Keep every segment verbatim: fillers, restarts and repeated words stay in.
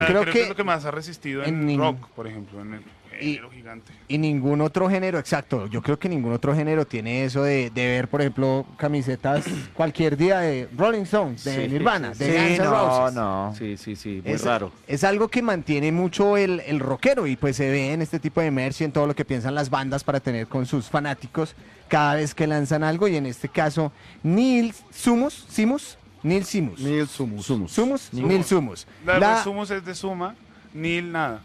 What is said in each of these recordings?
Creo, Creo que, que es lo que más ha resistido en en, nin- rock, por ejemplo, en el Y- género gigante. y ningún otro género, exacto, yo creo que ningún otro género tiene eso de, de ver, por ejemplo, camisetas cualquier día de Rolling Stones, de Sí, Nirvana, sí, de Sí, Guns N' no, Roses. no. Sí, sí, sí, muy Es, raro. es algo que mantiene mucho el, el rockero y pues se ve en este tipo de merch y en todo lo que piensan las bandas para tener con sus fanáticos cada vez que lanzan algo y en este caso Neil Sumus, Simus, Neil Simus. Neil Sumus. Sumus, Neil Sumus. La, La- de Sumus es de suma, Nil nada.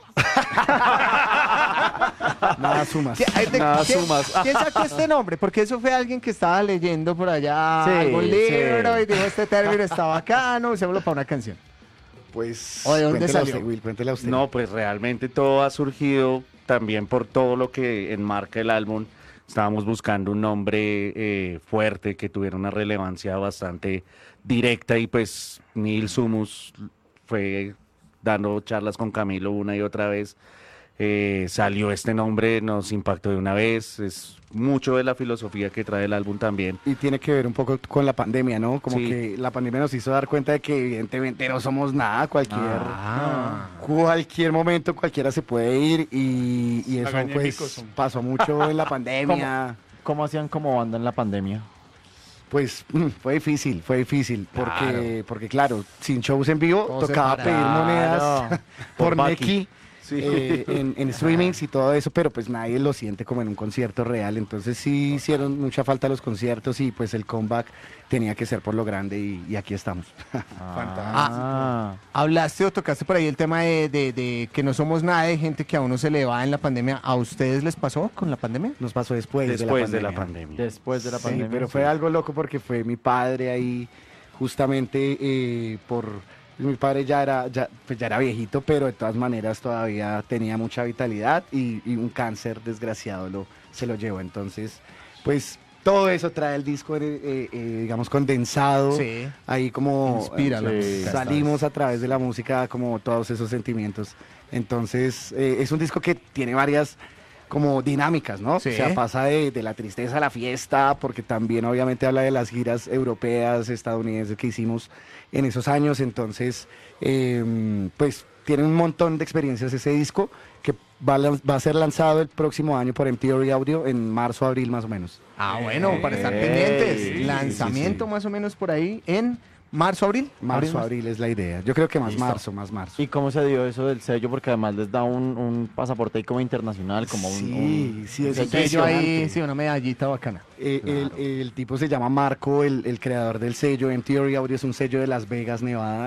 Nada sumas. ¿Qué- ay, de- Nada, ¿quién- sumas. ¿Quién sacó este nombre? Porque eso fue alguien que estaba leyendo por allá Sí, algún libro sí. y dijo este término está bacano, usémoslo para una canción. Pues, ¿O de dónde cuéntela salió? usted, Will, cuéntela usted. No, pues realmente todo ha surgido también por todo lo que enmarca el álbum. Estábamos buscando un nombre eh, fuerte que tuviera una relevancia bastante directa y pues Neil Sumus fue dando charlas con Camilo una y otra vez. Eh, salió este nombre, nos impactó de una vez. Es mucho de la filosofía que trae el álbum también. Y tiene que ver un poco con la pandemia, ¿no? Como Sí. que la pandemia nos hizo dar cuenta de que evidentemente no somos nada, cualquier, Ah. cualquier momento cualquiera se puede ir y, y eso Agaña y pues Nicholson. pasó mucho en la pandemia. ¿Cómo hacían como banda en la pandemia? Pues mm, fue difícil, fue difícil, porque, porque claro, sin shows en vivo Todo tocaba separado. pedir monedas por Por Baki. Neki. eh, en, en streamings y todo eso, pero pues nadie lo siente como en un concierto real, entonces sí hicieron mucha falta los conciertos y pues el comeback tenía que ser por lo grande y, y aquí estamos. Ah, Hablaste o tocaste por ahí el tema de, de- de que no somos nada de gente que a uno se le va en la pandemia. ¿A ustedes les pasó con la pandemia? Nos pasó después, Después de la pandemia. después de la Sí, pandemia. pero fue algo loco porque fue mi padre ahí justamente eh, por... Mi padre ya era, ya, pues ya era viejito, pero de todas maneras todavía tenía mucha vitalidad y, y un cáncer desgraciado lo, se lo llevó. Entonces, pues todo eso trae el disco, eh, eh, digamos, condensado. Sí. Ahí como Inspira la eh, música. salimos a través de la música como todos esos sentimientos. Entonces, eh, es un disco que tiene varias como dinámicas, ¿no? Sí. O sea, pasa de, de la tristeza a la fiesta, porque también obviamente habla de las giras europeas, estadounidenses que hicimos en esos años. Entonces, eh, pues tiene un montón de experiencias ese disco que va a, lan- va a ser lanzado el próximo año por M T V Audio en marzo, abril más o menos. Ah, bueno, para estar Ey, pendientes. sí, Lanzamiento más o menos por ahí en marzo, abril. Marzo, más- abril es la idea. Yo creo que más Listo. marzo, más marzo. ¿Y cómo se dio eso del sello? Porque además les da un, un pasaporte ahí como internacional, como un... Sí, un- sí, es El sello ahí, impresionante. sí, una medallita bacana. Eh, el, el tipo se llama Marco, el, el creador del sello. M T V Audio es un sello de Las Vegas, Nevada.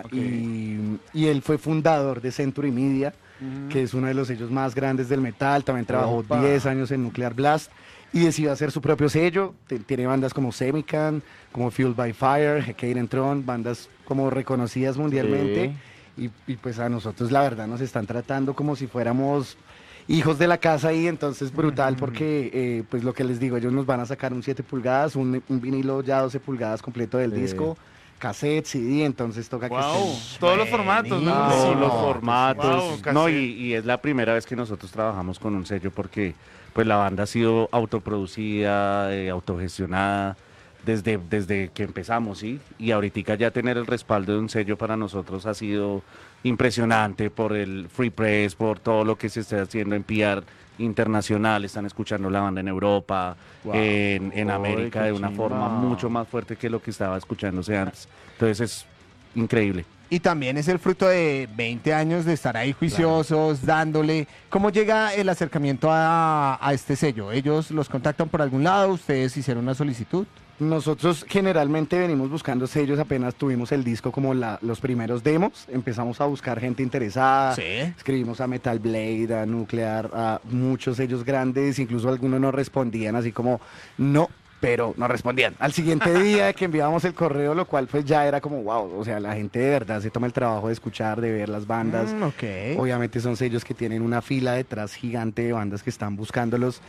Y, y él fue fundador de Century Media, que es uno de los sellos más grandes del metal. También trabajó Opa. diez años en Nuclear Blast. Y decidió hacer su propio sello. T- Tiene bandas como Semican, como Fueled by Fire, Hecate and Tron, bandas como reconocidas mundialmente. Y, y pues a nosotros la verdad nos están tratando como si fuéramos hijos de la casa y entonces brutal porque eh, pues lo que les digo, ellos nos van a sacar un siete pulgadas, un, un vinilo ya doce pulgadas completo del Sí. disco, cassette, C D, entonces toca que Wow, estén- todos los formatos, ¿no? Buenísimo. Todos los No, formatos. wow, casi. no, y, y es la primera vez que nosotros trabajamos con un sello porque pues la banda ha sido autoproducida, eh, autogestionada desde, desde que empezamos, ¿sí? Y ahorita ya tener el respaldo de un sello para nosotros ha sido impresionante por el free press, por todo lo que se está haciendo en P R internacional. Están escuchando la banda en Europa, Wow. en, en Uy, América qué de una chimba. forma mucho más fuerte que lo que estaba escuchándose antes. Entonces es increíble. Y también es el fruto de veinte años de estar ahí juiciosos, dándole. ¿Cómo llega el acercamiento a, a este sello? ¿Ellos los contactan por algún lado? ¿Ustedes hicieron una solicitud? Nosotros generalmente venimos buscando sellos, apenas tuvimos el disco como la- los primeros demos, empezamos a buscar gente interesada, escribimos a Metal Blade, a Nuclear, a muchos sellos grandes, incluso algunos nos respondían así como no, pero no respondían. Al siguiente día que enviábamos el correo, lo cual pues ya era como wow, o sea, la gente de verdad se toma el trabajo de escuchar, de ver las bandas. Mm, ok. Obviamente son sellos que tienen una fila detrás gigante de bandas que están buscándolos.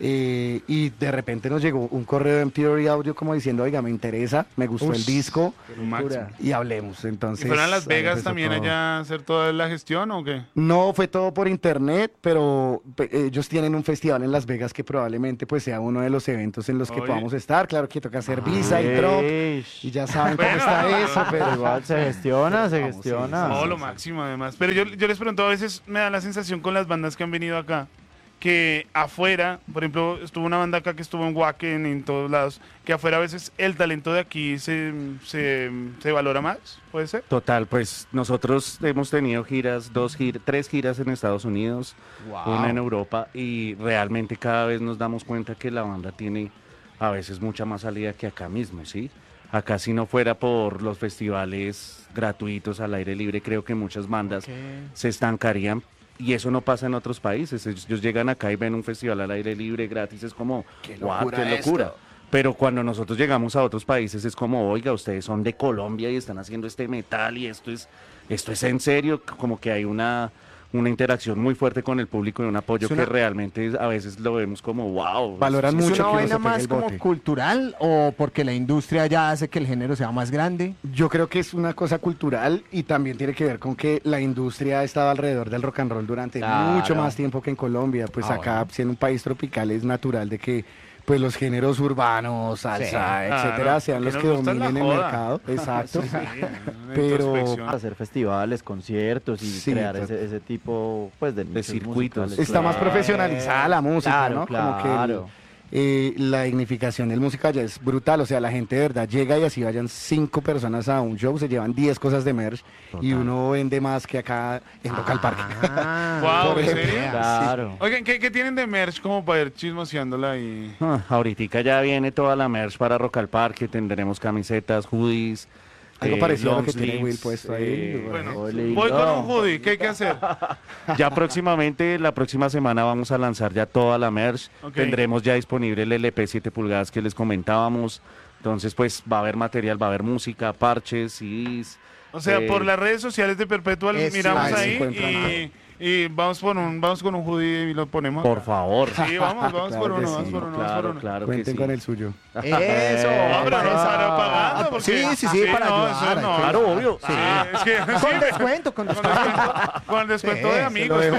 Eh, y de repente nos llegó un correo de M T V Audio como diciendo, oiga, me interesa, me gustó Ush, el disco Lo máximo. y hablemos. Entonces, ¿Y fueron a Las ahí Vegas empezó también todo. allá a hacer toda la gestión o qué? No fue todo por internet, pero pe- ellos tienen un festival en Las Vegas que probablemente pues sea uno de los eventos en los que Oye. podamos estar. Claro que toca hacer visa y Trump Eish. y ya saben cómo Bueno, está no, no, eso, no. pero Pero igual se gestiona, se Vamos, sí, gestiona. No, sí, lo sí. máximo además. Pero yo, yo les pregunto, a veces me da la sensación con las bandas que han venido acá, que afuera, por ejemplo, estuvo una banda acá que estuvo en Wacken, en todos lados, que afuera a veces el talento de aquí se, se, se valora más, ¿puede ser? Total, pues nosotros hemos tenido giras, dos giras, tres giras en Estados Unidos, una en Europa y realmente cada vez nos damos cuenta que la banda tiene a veces mucha más salida que acá mismo, ¿sí? Acá si no fuera por los festivales gratuitos al aire libre, creo que muchas bandas se estancarían y eso no pasa en otros países. Ellos llegan acá y ven un festival al aire libre gratis, es como, Qué "Guau, locura qué locura". esto. Pero cuando nosotros llegamos a otros países es como, oiga, ustedes son de Colombia y están haciendo este metal y esto es, esto es en serio, como que hay una, una interacción muy fuerte con el público y un apoyo Es una- que realmente a veces lo vemos como, wow. Valoran ¿Es mucho una que uno vaina se pegue más el como bote. cultural o porque la industria ya hace que el género sea más grande? Yo creo que es una cosa cultural y también tiene que ver con que la industria ha estado alrededor del rock and roll durante Claro. mucho más tiempo que en Colombia. Pues Ah, acá, bueno. siendo un país tropical, es natural de que pues los géneros urbanos, salsa, Sí. etcétera, Claro, sean que los nos que gusta la dominen el joda. mercado. Exacto. Sí, una Pero- introspección. Hacer festivales, conciertos y Sí, crear tot- ese, ese tipo pues de, nichos circuitos. musicales. Está más Claro. profesionalizada la música, Claro, ¿no? Como que el- claro. eh, la dignificación del música ya es brutal, o sea, la gente de verdad llega y así vayan cinco personas a un show, se llevan diez cosas de merch y uno vende más que acá en Rock al Parque. Ah, Guau, Por ¿en ejemplo. serio? Claro. Oigan, ¿qué, qué tienen de merch como para ir chismoseándola y... Ah, ahorita ya viene toda la merch para Rock al Parque, tendremos camisetas, hoodies. Algo eh, parecido a lo long que tiene sleeves, Will puesto ahí. eh, Bueno, Ole, voy con no. un hoodie, ¿qué hay que hacer? Ya próximamente, la próxima semana vamos a lanzar ya toda la merch. Ok. Tendremos ya disponible el L P siete pulgadas que les comentábamos. Entonces, pues va a haber material, va a haber música, parches, C Ds. O sea, eh, por las redes sociales de Perpetual Eso, miramos ahí se ahí encuentran. y, y vamos, por un, vamos con un hoodie y lo ponemos. Por favor. Sí, vamos, vamos Claro por que uno, sí, vamos por uno, vamos por Claro, uno. claro que Cuenten sí. con el suyo. Eso. No, pero no para estará esa- pagando. Ah, porque- Sí, sí, sí, para no, ayudar. eso no. Claro, obvio. Sí, es que, sí, Con descuento, con descuento. con el descuento Sí, de se amigos. lo dejo.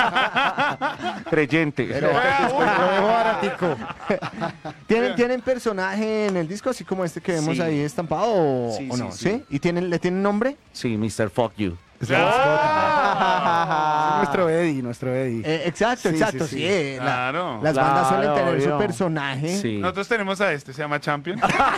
pero- Creyente. Pero- Ah, Lo dejo baratico. ¿Tienen, ¿Tienen personaje en el disco así como este que vemos Sí. ahí estampado o, Sí, o sí, no? sí. ¿Sí? ¿Y tienen, le tienen nombre? Sí, mister Fuck You. Es la mascota. Es nuestro Eddie, nuestro Eddie. Eh, exacto, Sí, exacto, sí, sí. sí. eh, la- Claro. las bandas suelen Claro, tener su obvio. personaje. Sí, Nosotros tenemos a este, se llama Champion.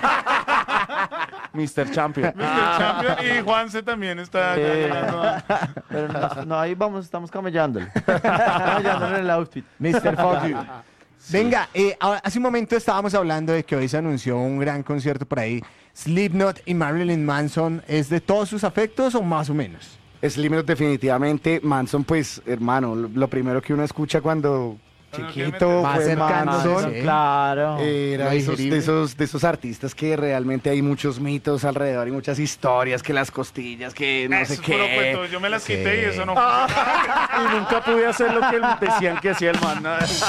mister Champion. mister Champion y Juanse también está Sí. llegando a- Pero no, no, ahí vamos, estamos camellándole. Camellándole en el outfit. mister Fuck You. Venga, eh, ahora, hace un momento estábamos hablando de que hoy se anunció un gran concierto por ahí. Slipknot y Marilyn Manson, ¿es de todos sus afectos o más o menos? Slipknot definitivamente, Manson pues hermano, lo, lo primero que uno escucha cuando Cuando chiquito quiere Más fue cercano, Manson. sí. Claro. Era Lo esos, de, digerible. esos, de esos artistas que realmente hay muchos mitos alrededor y muchas historias, que las costillas, que no Eso sé es puro qué. cuento, yo me las Sí. quité y eso no. Y nunca pude hacer lo que decían que hacía el man.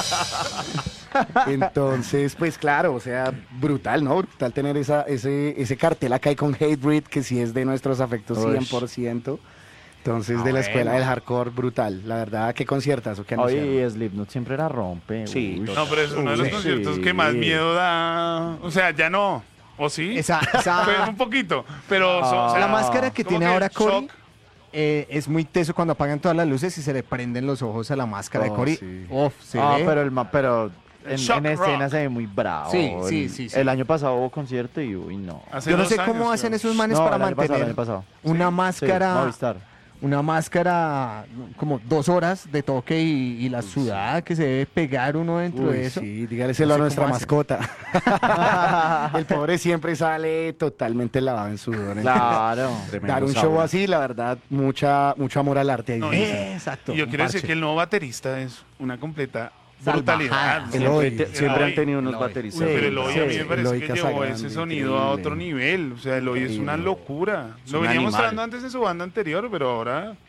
Entonces, pues claro, o sea, brutal, ¿no? Brutal tener esa, ese, ese cartel acá y con Hatebreed, que sí es de nuestros afectos Uy. cien por ciento. Entonces, Ah, de la escuela bueno. del hardcore, brutal. La verdad, qué conciertazo que anunciaron. Oye, Slipknot siempre la rompe. Sí, Uy. No, pero es uno de los Uy, conciertos sí. que más miedo da. O sea, ya no. ¿O sí? Esa, esa- Pues un poquito. Pero so- o sea, la máscara que como tiene ahora Cory shock. eh, es muy teso cuando apagan todas las luces y se le prenden los ojos a la máscara de Oh, Cory. sí. Uf, se Ah, ve. pero el ma- pero en, Shock en escena rock. se ve muy bravo. Sí, sí, El- sí, sí. El año pasado hubo concierto y uy, no. Hace Yo no dos sé cómo años, hacen creo. esos manes No, para el año pasado, el mantener año pasado. una Sí, máscara, Movistar. una máscara como dos horas de toque y, y la sudada que se debe pegar uno dentro Uy, de eso. sí, dígaleselo No a sé nuestra cómo hacen. mascota. El pobre siempre sale totalmente lavado en sudor. Claro. Tremendo Dar un show sabor. así, la verdad, mucha, mucho amor al arte ahí. No, sí. y- Exacto. Y yo un quiero decir parche. que el nuevo baterista es una completa Salvajada. brutalidad. ¿no? El Siempre, Eloy. te- siempre Eloy. han tenido unos Eloy. bateristas. Uy, pero muy el hoy bravos. a mí me Sí, parece Eloy que llevó Casagrande, ese sonido a increíble. otro nivel. O sea, el hoy es una Increíble. locura. Es Lo un venía animal. mostrando antes en su banda anterior, pero ahora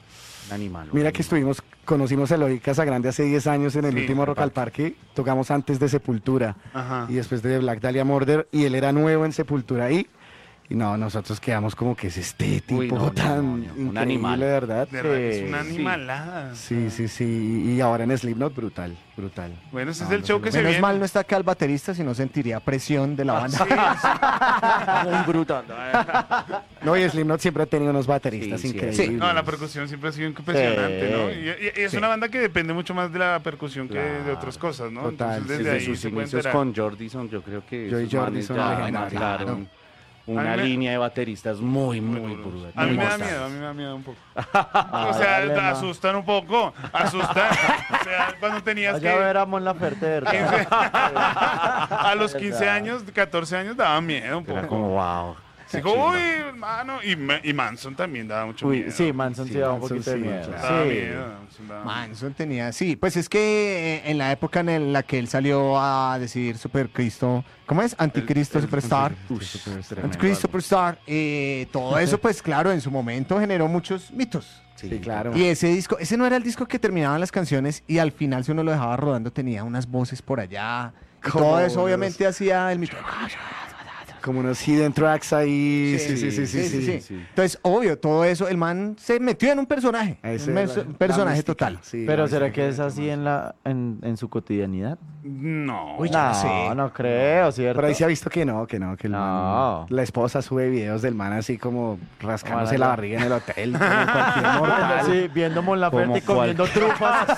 Animal. Mira que estuvimos, conocimos a Eloy Casagrande hace diez años en el Sí, último Rock al Parque, tocamos antes de Sepultura Ajá. y después de Black Dahlia Murder y él era nuevo en Sepultura ahí. Y no, nosotros quedamos como que es este tipo Uy, no, no, tan no, no, un increíble, animal. de verdad. De verdad, es Sí, una sí. animalada. Sí, sí, sí. Y ahora en Slipknot, brutal, brutal. Bueno, ese No, es el no show sé, que se Menos viene. mal no está acá el baterista, si no sentiría presión de la banda. Sí, sí. Un brutal. No, y Slipknot siempre ha tenido unos bateristas Sí, sí, increíbles. sí. No, la percusión siempre ha sido impresionante, Sí. ¿no? Y, y- y es Sí. una banda que depende mucho más de la percusión que de Claro. otras cosas, ¿no? Total, Entonces sí, desde Desde ahí sus se puede inicios enterar. con Jordison, yo creo que Joy esos manes Jordison, ya legendario. marcaron una A mí me- línea de bateristas muy, muy, Muy brutal. duros. A mí muy me da basadas. miedo, a mí me da miedo un poco. Ah, O sea, dale, ma. asustan un poco, asustan. O sea, cuando tenías Vaya a ver que... a Mon Laferte, de verdad. A los quince años, catorce años daba miedo un Era poco. como, wow. Sí, como, uy, hermano. Y, Ma- y Manson también daba mucho Uy, miedo. sí, Manson sí, Sí, daba un Manson poquito de sí, miedo. claro. Daba Sí. miedo. Manson daba- Manson tenía, sí, pues es que eh, en la época en la que él salió a decir Supercristo, ¿cómo es? Anticristo Superstar. Anticristo Superstar, eh, todo eso pues claro, en su momento generó muchos mitos. Sí, claro. Y ese disco, ese no era el disco que terminaban las canciones y al final si uno lo dejaba rodando tenía unas voces por allá. Y Como todo eso unos- obviamente hacía el mito. Como unos hidden tracks ahí. Sí, sí, sí, sí. sí, sí. Entonces, obvio, todo eso, el man se metió en un personaje, Esa un es mer- la- un personaje la mística, total. sí, Pero la ¿será mística que es así en la en, en su cotidianidad? No. Uy, yo no, no sé. no creo, ¿cierto? Por ahí se ha visto que no, que no, que el No. man- la esposa sube videos del man así como rascándose Ojalá. la barriga en el hotel, como cualquier mortal. Sí, viendo Mon Laferte Como comiendo trufas.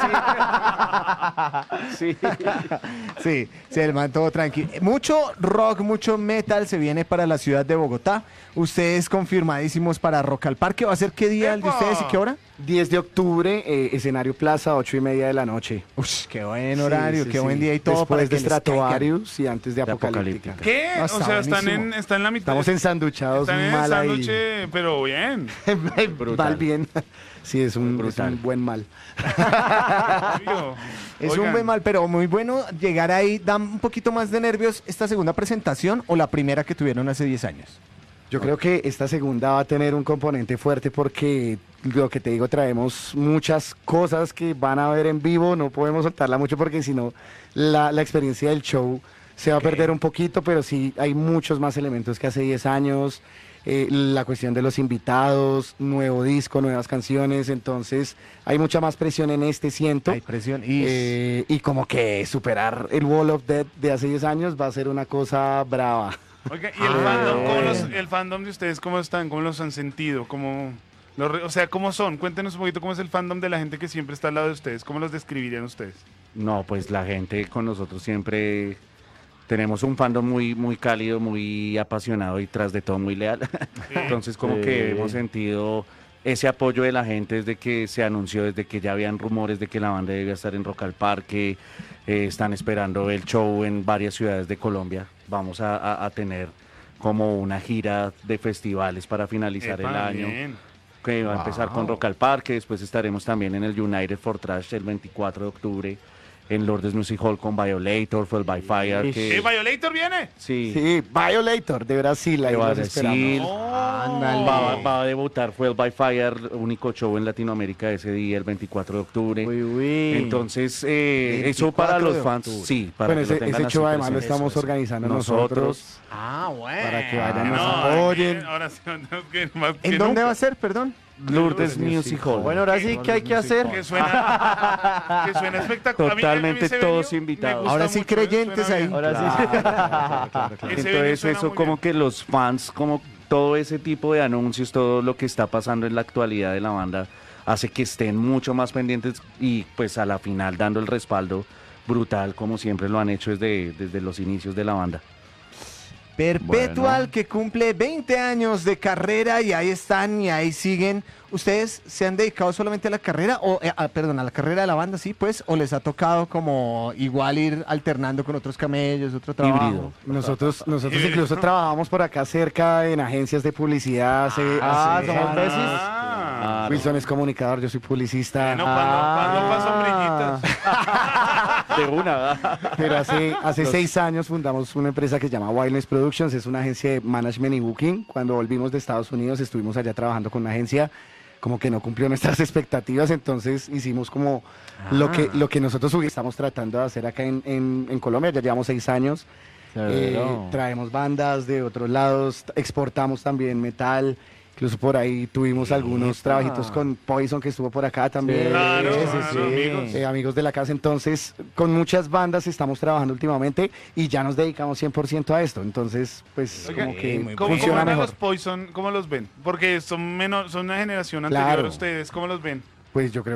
Sí. Sí, sí, el man todo tranquilo. Mucho rock, mucho metal se viene para la ciudad de Bogotá. Ustedes confirmadísimos para Rock al Parque. ¿Va a ser qué día el de ¡Epa! ustedes y qué hora? diez de octubre, eh, escenario Plaza, ocho y media de la noche. Uy, qué buen horario, Sí, sí, qué sí. buen día y todo para Después que de les caigan. Stratovarius y antes de De Apocalíptica. Apocalíptica. ¿Qué? No, o está sea, están buenísimo. en, están en la mitad. Estamos ensanduchados Están en mal esa ahí. noche, pero bien. Mal bien. Sí, es un, es Brutal. un buen mal. Obvio. Es Oigan, un buen mal, pero muy bueno llegar ahí. ¿Da un poquito más de nervios esta segunda presentación o la primera que tuvieron hace diez años? Yo creo que esta segunda va a tener un componente fuerte porque lo que te digo, traemos muchas cosas que van a ver en vivo, no podemos soltarla mucho porque si no la, la experiencia del show se va a perder un poquito, pero sí hay muchos más elementos que hace diez años, eh, la cuestión de los invitados, nuevo disco, nuevas canciones, entonces hay mucha más presión en este, siento. Hay presión y... Eh, y como que superar el Wall of Death de hace diez años va a ser una cosa brava. Oiga, ¿y el, Ah, fandom, cómo los- bueno. el fandom de ustedes cómo están? ¿Cómo los han sentido? ¿Cómo, los re- o sea, ¿cómo son? Cuéntenos un poquito cómo es el fandom de la gente que siempre está al lado de ustedes. ¿Cómo los describirían ustedes? No, pues la gente con nosotros siempre tenemos un fandom muy, muy cálido, muy apasionado y tras de todo muy leal. Entonces como Sí. que hemos sentido ese apoyo de la gente desde que se anunció, desde que ya habían rumores de que la banda debía estar en Rock al Parque, eh, están esperando el show en varias ciudades de Colombia. Vamos a, a- a tener como una gira de festivales para finalizar Epa, el año. bien. Que va a empezar con Wow. Rock al Parque, después estaremos también en el United for Trash el veinticuatro de octubre, en Lourdes Music Hall con Violator, Fuel by Fire, Sí. que ¿Eh, Violator viene? sí, Sí, Violator de Brasil, ahí que va a los esperamos. decir, Ándale. va, va a debutar Fuel by Fire, único show en Latinoamérica ese día, el veinticuatro de octubre. Uy, uy. Entonces, eh, eso veinticuatro para los de fans, octubre. sí, para Bueno, que lo ese, tengan ese así show además lo presente. estamos Eso es. organizando nosotros, Ah, bueno. para que vayan, No, nos aquí, apoyen. ahora sí, tenemos que ir más que ¿En dónde nunca. va a ser, perdón? Lourdes Music Hall. Bueno, ahora sí, ¿qué hay que hacer? Que suena, que suena espectacular. A mí- a mí Totalmente ese todos venue me invitados. gusta Ahora sí mucho, ¿eh? creyentes Suena ahí. bien. Ahora sí. Claro, claro, claro. Ese venue Entonces suena eso muy como bien. que los fans, como todo ese tipo de anuncios, todo lo que está pasando en la actualidad de la banda, hace que estén mucho más pendientes y pues a la final dando el respaldo brutal como siempre lo han hecho desde, desde los inicios de la banda. Perpetual, Bueno. que cumple veinte años de carrera y ahí están y ahí siguen. ¿Ustedes se han dedicado solamente a la carrera o, eh, ah, perdón, a la carrera de la banda, sí, pues? ¿O les ha tocado como igual ir alternando con otros camellos, otro trabajo? Híbrido. Nosotros, nosotros incluso trabajamos por acá cerca en agencias de publicidad. hace- Ah, hace somos años. besis. Ah, Wilson es comunicador, yo soy publicista. bueno, cuando, Ah. cuando pasan brillitas. De una, ¿verdad? Pero hace, hace seis años fundamos una empresa que se llama Wildness Productions, es una agencia de management y booking. Cuando volvimos de Estados Unidos estuvimos allá trabajando con una agencia, como que no cumplió nuestras expectativas, entonces hicimos como lo que lo que nosotros hubi- estamos tratando de hacer acá en, en, en Colombia, ya llevamos seis años, eh, Severo. traemos bandas de otros lados, exportamos también metal, incluso por ahí tuvimos algunos trabajitos con Poison que estuvo por acá también. Claro, Sí, sí, claro, sí. amigos. Eh, amigos de la casa, entonces con muchas bandas estamos trabajando últimamente y ya nos dedicamos cien por ciento a esto, entonces pues Oiga, como que muy ¿Cómo, funciona cómo andan mejor. los Poison? ¿Cómo los ven? Porque son menor, son una generación anterior Claro. a ustedes. ¿Cómo los ven? Pues yo creo